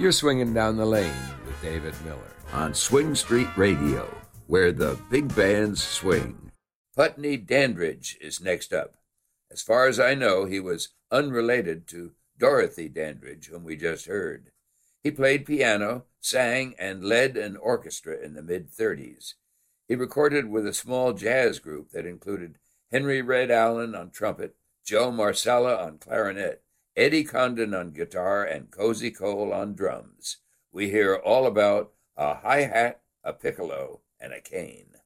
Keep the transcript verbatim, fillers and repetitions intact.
You're swinging down the lane with David Miller on Swing Street Radio, where the big bands swing. Putney Dandridge is next up. As far as I know, he was unrelated to Dorothy Dandridge, whom we just heard. He played piano, sang, and led an orchestra in the mid-thirties. He recorded with a small jazz group that included Henry Red Allen on trumpet, Joe Marsala on clarinet, Eddie Condon on guitar, and Cozy Cole on drums. We hear all about a hi-hat, a piccolo, and a cane.